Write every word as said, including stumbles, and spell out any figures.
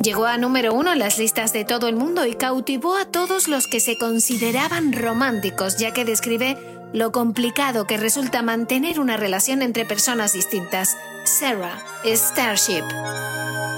Llegó a número uno en las listas de todo el mundo y cautivó a todos los que se consideraban románticos, ya que describe lo complicado que resulta mantener una relación entre personas distintas. Sarah, Starship.